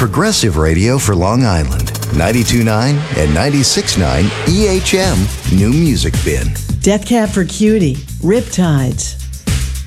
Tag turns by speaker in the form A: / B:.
A: progressive radio for Long Island. 92.9 and 96.9 EHM New Music Bin.
B: Death Cab for Cutie, Riptides.